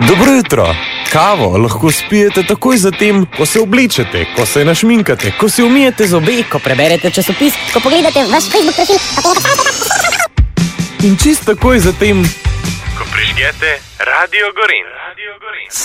Dobro jutro. Kavo lahko spijete takoj zatem, ko se oblečete, ko se našminkate, ko si umijete zobe, ko preberete časopis, ko pogledate vaš Facebook profil, in čist takoj zatem, ko prižgete Radio Gorenj.